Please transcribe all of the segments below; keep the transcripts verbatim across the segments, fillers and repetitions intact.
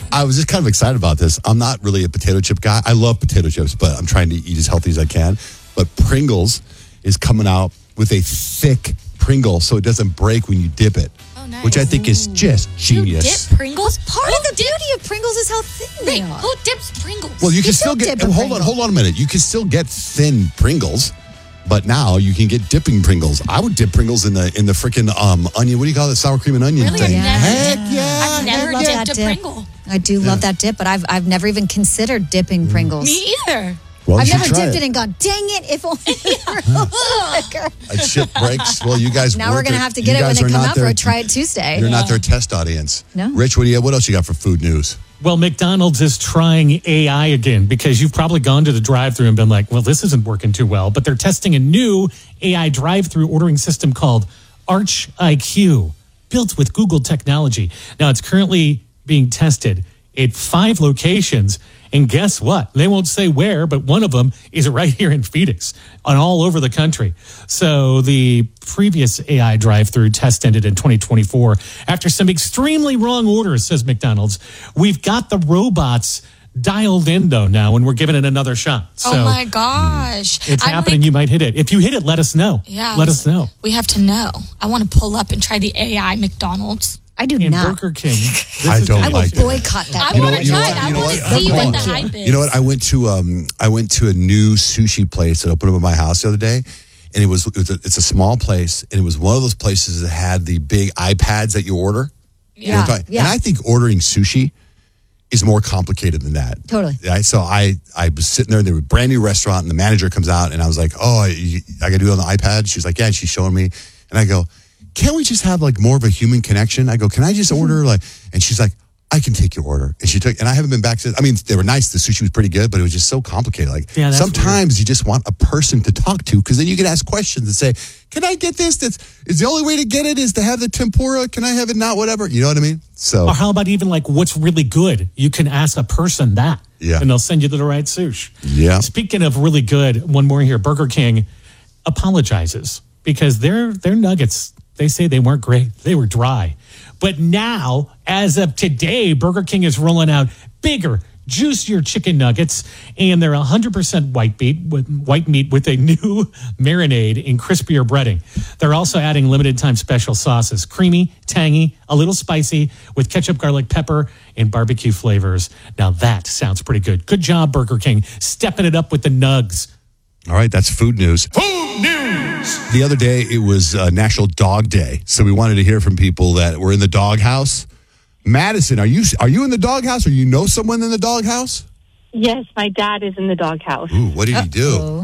I was just kind of excited about this. I'm not really a potato chip guy. I love potato chips, but I'm trying to eat as healthy as I can. But Pringles is coming out with a thick Pringle so it doesn't break when you dip it. Oh, nice. Which I think is just genius. You dip Pringles? Part of the beauty of Pringles is how thin they Wait, are. who dips Pringles? Well, you can You still don't get. dip a Hold on, Pringle. hold on a minute. You can still get thin Pringles, but now you can get dipping Pringles. I would dip Pringles in the in the freaking um onion. What do you call it? Sour cream and onion Really? thing. I've never- Heck yeah! I've never love dipped that a dip. Pringle. I do love that dip, but I've I've never even considered dipping Pringles. Me either. Well, you I've should never try dipped it. it and gone, dang it, if only it were a little thicker. A chip breaks. Well, you guys. Now we're work going to it. have to You get it when guys they are come not out for their- a Try It Tuesday. You're not their test audience. No. Rich, what do you? What else you got for food news? Well, McDonald's is trying A I again because you've probably gone to the drive-thru and been like, well, this isn't working too well. But they're testing a new A I drive-thru ordering system called Arch I Q, built with Google technology. Now, it's currently being tested at five locations. And guess what? They won't say where, but one of them is right here in Phoenix and all over the country. So the previous A I drive-through test ended in twenty twenty-four after some extremely wrong orders, says McDonald's. We've got the robots dialed in, though, now, and we're giving it another shot. So oh, my gosh. it's I'm happening. like- You might hit it. If you hit it, let us know. Yeah. Let us know. We have to know. I want to pull up and try the A I McDonald's. I do And not. Burger King. This I is don't I will like it. boycott that. I You know want what- to you know try what- it. I you know want what? to see what the Thank hype is. You know what? I went to um I went to a new sushi place that opened up at my house the other day, and it was, it was a, it's a small place, and it was one of those places that had the big iPads that you order. You know what I'm Yeah, talking- yeah. And I think ordering sushi is more complicated than that. Totally. Right? So I I was sitting there, they were a brand new restaurant, and the manager comes out, and I was like, oh, I, I got to do it on the iPad. She's like, yeah, and she's showing me, and I go, can't we just have like more of a human connection? I go, can I just order like, and she's like, I can take your order. And she took, and I haven't been back to, I mean, they were nice. The sushi was pretty good, but it was just so complicated. Like Yeah, that's sometimes you just want a person to talk to, because then you can ask questions and say, can I get this? That's, is the only way to get it is to have the tempura? Can I have it not? Whatever. You know what I mean? So. Or how about even like what's really good? You can ask a person that. Yeah. And they'll send you to the right sushi. Yeah. Speaking of really good, one more here. Burger King apologizes because their their nuggets, they say they weren't great. They were dry. But now, as of today, Burger King is rolling out bigger, juicier chicken nuggets, and they're one hundred percent white meat with white meat with a new marinade and crispier breading. They're also adding limited time special sauces, creamy, tangy, a little spicy, with ketchup, garlic, pepper, and barbecue flavors. Now that sounds pretty good. Good job, Burger King, stepping it up with the nugs. All right, that's food news. Food news. The other day, it was uh, National Dog Day, so we wanted to hear from people that were in the doghouse. Madison, are you are you in the doghouse, or you know someone in the doghouse? Yes, my dad is in the doghouse. Ooh, what did he do? Oh.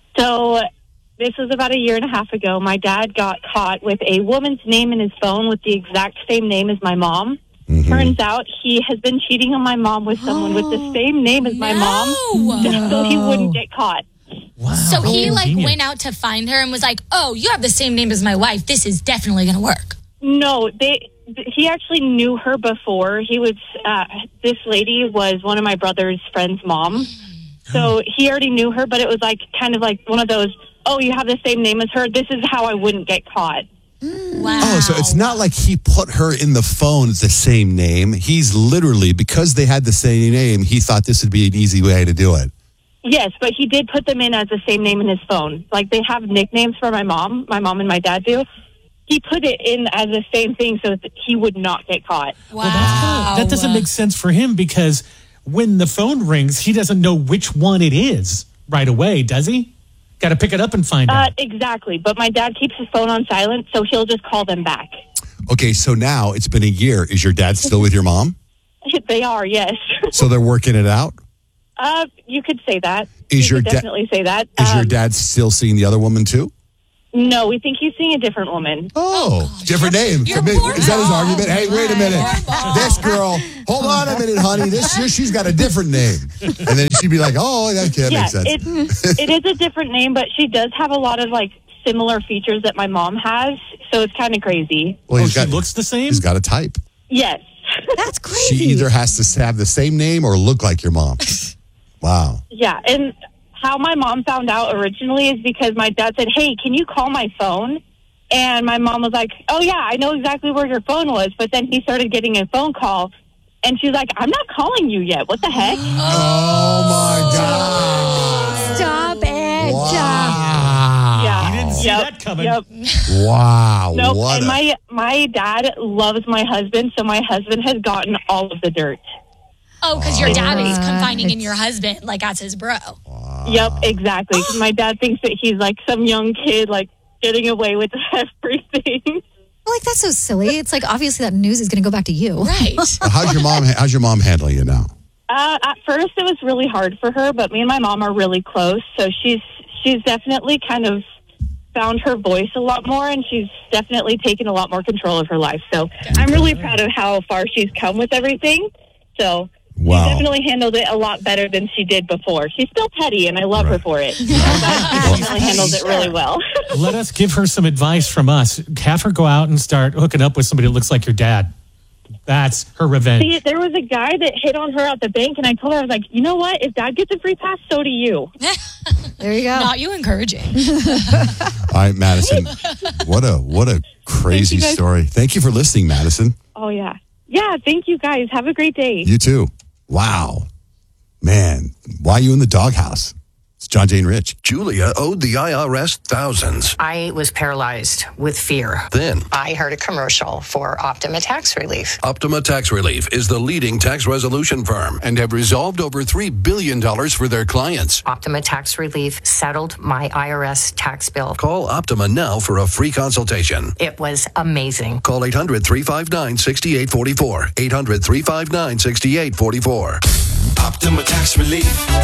So this was about a year and a half ago. My dad got caught with a woman's name in his phone with the exact same name as my mom. Mm-hmm. Turns out he has been cheating on my mom with someone with the same name as my mom, No. just so he wouldn't get caught. Wow. So he like Convenient. went out to find her and was like, "Oh, you have the same name as my wife. This is definitely going to work." No, they. He actually knew her before. He was. Uh, this lady was one of my brother's friend's mom, so he already knew her. But it was like kind of like one of those. Oh, you have the same name as her. This is how I wouldn't get caught. Wow. Oh, so it's not like he put her in the phone as the same name. He's literally, because they had the same name, he thought this would be an easy way to do it. Yes, but he did put them in as the same name in his phone. Like they have nicknames for my mom. My mom and my dad do. He put it in as the same thing so that he would not get caught. Wow. Well, that's kinda, that doesn't make sense for him because when the phone rings, he doesn't know which one it is right away, does he? Got to pick it up and find Uh, out. exactly. But my dad keeps his phone on silent, so he'll just call them back. Okay, so now it's been a year. Is your dad still with your mom? They are, yes. So they're working it out? Uh, you could say that. Is you your could da- definitely say that. Is your Um, dad still seeing the other woman too? No, we think he's seeing a different woman. Oh, different name. Your Maybe- poor Is that his mom. argument? Hey, wait a minute. Poor mom. This girl, hold on a minute, honey. This year she's got a different name. And then she'd be like, oh, that can't Yeah, make sense. it, it is a different name, but she does have a lot of like similar features that my mom has, so it's kind of crazy. well, Oh, he's she got, looks the same? he's got a type. Yes. That's crazy. She either has to have the same name or look like your mom. Wow. Yeah, and how my mom found out originally is because my dad said, hey, can you call my phone? And my mom was like, oh, yeah, I know exactly where your phone was. But then he started getting a phone call And she's like, I'm not calling you yet. What the heck? Oh, my God. Stop it. Wow. Yeah. You didn't see Yep. that coming. Yep. Wow. Nope. What And a- my, my dad loves my husband, so my husband has gotten all of the dirt. Oh, because your dad is Uh, confiding in it's- your husband like that's his bro. Yep, exactly. 'Cause my dad thinks that he's like some young kid, like getting away with everything. Like, that's so silly. It's like, obviously, that news is going to go back to you. Right. How's your mom? How's your mom handling it now? Uh, at first, it was really hard for her, but me and my mom are really close, so she's she's definitely kind of found her voice a lot more, and she's definitely taken a lot more control of her life. So I'm really proud of how far she's come with everything. So Wow. she definitely handled it a lot better than she did before. She's still petty, and I love her for it. But she definitely handles it really well. Let us give her some advice from us. Have her go out and start hooking up with somebody that looks like your dad. That's her revenge. See, there was a guy that hit on her at the bank, and I told her, I was like, you know what? If dad gets a free pass, so do you. There you go. Not you encouraging. All right, Madison. What a what a crazy Thank you, guys. story. Thank you for listening, Madison. Oh, yeah. Yeah, thank you, guys. Have a great day. You too. Wow. Man, why are you in the doghouse? It's John Jane Rich. Julia owed the I R S thousands. I was paralyzed with fear. Then, I heard a commercial for Optima Tax Relief. Optima Tax Relief is the leading tax resolution firm and have resolved over three billion dollars for their clients. Optima Tax Relief settled my I R S tax bill. Call Optima now for a free consultation. It was amazing. Call eight hundred, three five nine, six eight four four. eight hundred, three five nine, six eight four four. Optima Tax Relief.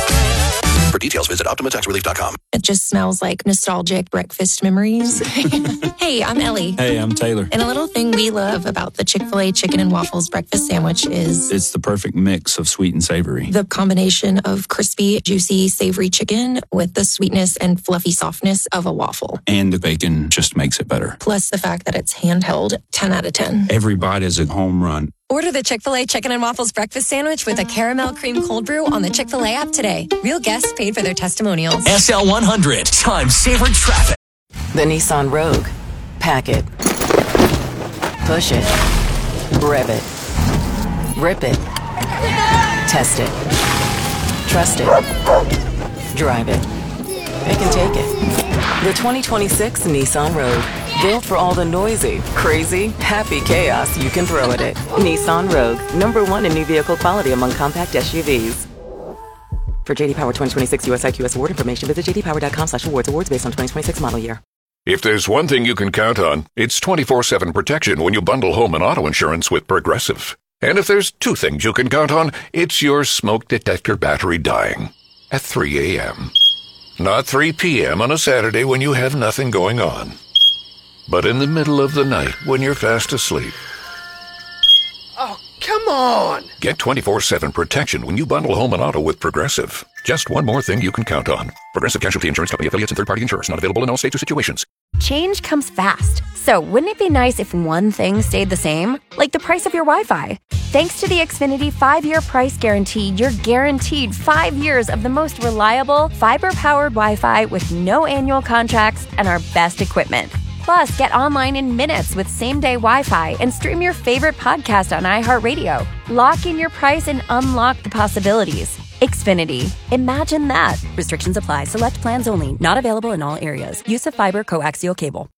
For details, visit optima tax relief dot com. It just smells like nostalgic breakfast memories. Hey, I'm Ellie. Hey, I'm Taylor. And a little thing we love about the Chick-fil-A chicken and waffles breakfast sandwich is It's the perfect mix of sweet and savory. the combination of crispy, juicy, savory chicken with the sweetness and fluffy softness of a waffle. And the bacon just makes it better. Plus the fact that it's handheld, ten out of ten. Every bite is a home run. Order the Chick-fil-A Chicken and Waffles Breakfast Sandwich with a caramel cream cold brew on the Chick-fil-A app today. Real guests paid for their testimonials. S L one hundred. Time saver traffic. The Nissan Rogue. Pack it. Push it. Rev it. Rip it. Test it. Trust it. Drive it. It can take it. The twenty twenty-six Nissan Rogue. Built for all the noisy, crazy, happy chaos you can throw at it. Nissan Rogue. Number one in new vehicle quality among compact S U Vs. For J D Power twenty twenty-six U S I Q S award information, visit j d power dot com slash awards. Awards based on twenty twenty-six model year. If there's one thing you can count on, it's twenty-four seven protection when you bundle home and auto insurance with Progressive. And if there's two things you can count on, it's your smoke detector battery dying at three a.m. Not three p.m. on a Saturday when you have nothing going on, but in the middle of the night when you're fast asleep. Oh, come on! Get twenty-four seven protection when you bundle home and auto with Progressive. Just one more thing you can count on. Progressive Casualty Insurance Company affiliates and third-party insurers. Not available in all states or situations. Change comes fast. So wouldn't it be nice if one thing stayed the same? Like the price of your Wi-Fi. Thanks to the Xfinity five-year price guarantee, you're guaranteed five years of the most reliable, fiber-powered Wi-Fi with no annual contracts and our best equipment. Plus, get online in minutes with same-day Wi-Fi and stream your favorite podcast on iHeartRadio. Lock in your price and unlock the possibilities. Xfinity. Imagine that. Restrictions apply. Select plans only. Not available in all areas. Use of fiber coaxial cable.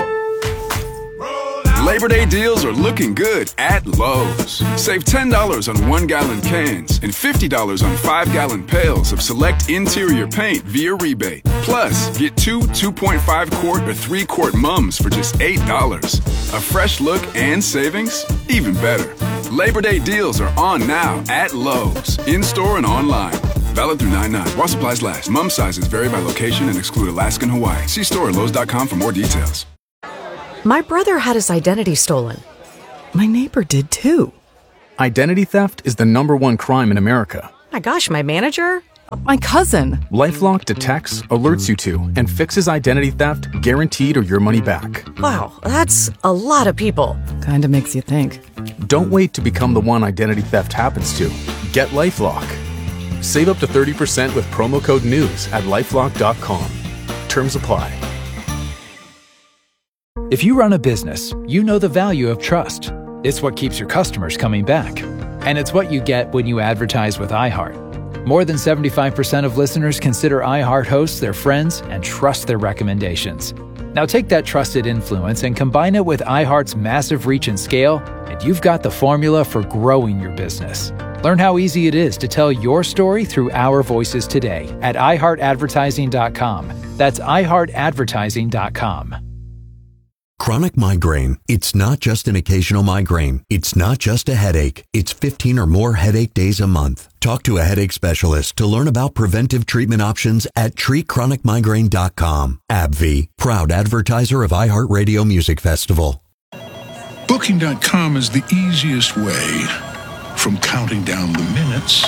Labor Day deals are looking good at Lowe's. Save ten dollars on one-gallon cans and fifty dollars on five-gallon pails of select interior paint via rebate. Plus, get two two point five quart or three quart mums for just eight dollars. A fresh look and savings? Even better. Labor Day deals are on now at Lowe's, in-store and online. Valid through nine nine. While supplies last. Mum sizes vary by location and exclude Alaska and Hawaii. See store at lowes dot com for more details. My brother had his identity stolen. My neighbor did too. Identity theft is the number one crime in America. My gosh, my manager? My cousin. LifeLock detects, alerts you to, and fixes identity theft guaranteed or your money back. Wow, that's a lot of people. Kinda makes you think. Don't wait to become the one identity theft happens to. Get LifeLock. Save up to thirty percent with promo code NEWS at lifelock dot com. Terms apply. If you run a business, you know the value of trust. It's what keeps your customers coming back. And it's what you get when you advertise with iHeart. More than seventy-five percent of listeners consider iHeart hosts their friends and trust their recommendations. Now take that trusted influence and combine it with iHeart's massive reach and scale, and you've got the formula for growing your business. Learn how easy it is to tell your story through our voices today at i heart advertising dot com. That's i heart advertising dot com. Chronic migraine. It's not just an occasional migraine. It's not just a headache. It's fifteen or more headache days a month. Talk to a headache specialist to learn about preventive treatment options at treat chronic migraine dot com. AbbVie, proud advertiser of iHeartRadio Music Festival. Booking dot com is the easiest way from counting down the minutes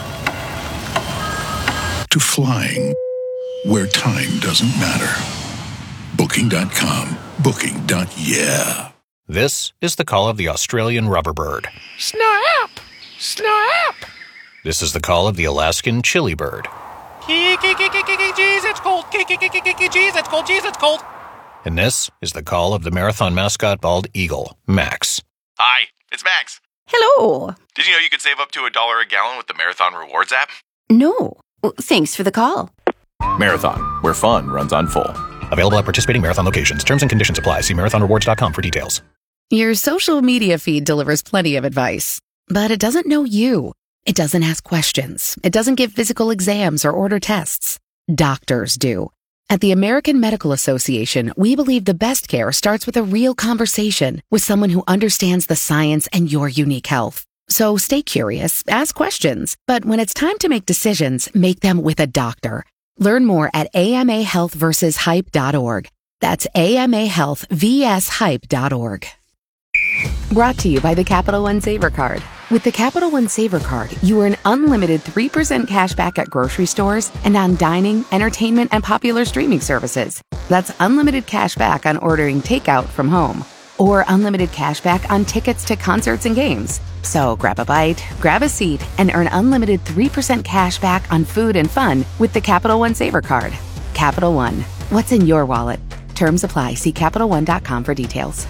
to flying where time doesn't matter. Booking dot com. Booking. Yeah. This is the call of the Australian rubber bird. Snap! Snap! This is the call of the Alaskan chili bird. Jeez, it's cold. Jeez, it's cold. Jeez, it's cold. And this is the call of the marathon mascot bald eagle, Max. Hi, it's Max. Hello. Did you know you could save up to a dollar a gallon with the Marathon Rewards app? No. Well, thanks for the call. Marathon, where fun runs on full. Available at participating Marathon locations. Terms and conditions apply. See marathon rewards dot com for details. Your social media feed delivers plenty of advice, but it doesn't know you. It doesn't ask questions. It doesn't give physical exams or order tests. Doctors do. At the American Medical Association, we believe the best care starts with a real conversation with someone who understands the science and your unique health. So stay curious, ask questions, but when it's time to make decisions, make them with a doctor. Learn more at A M A health versus hype dot org. That's A M A health versus hype dot org. Brought to you by the Capital One Saver Card. With the Capital One Saver Card, you earn unlimited three percent cash back at grocery stores and on dining, entertainment, and popular streaming services. That's unlimited cash back on ordering takeout from home. Or unlimited cash back on tickets to concerts and games. So grab a bite, grab a seat, and earn unlimited three percent cash back on food and fun with the Capital One Saver Card. Capital One. What's in your wallet? Terms apply. See Capital One dot com for details.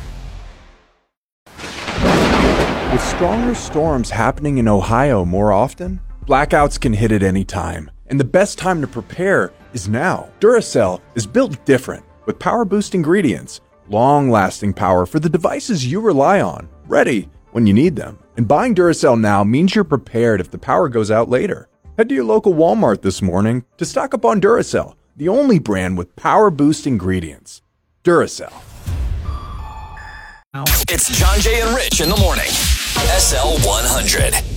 With stronger storms happening in Ohio more often, blackouts can hit at any time. And the best time to prepare is now. Duracell is built different with power boost ingredients. Long-lasting power for the devices you rely on, ready when you need them. And buying Duracell now means you're prepared if the power goes out later. Head to your local Walmart this morning to stock up on Duracell, the only brand with power boost ingredients. Duracell. It's John, Jay, and Rich in the morning. S L one hundred.